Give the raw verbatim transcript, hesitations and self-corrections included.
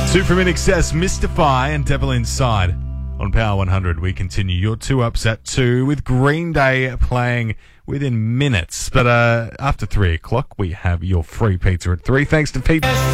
Two from In Excess, Mystify and Devil Inside. On Power one hundred, we continue your two ups at two with Green Day playing within minutes. But uh, after three o'clock, we have your free pizza at three. Thanks to people.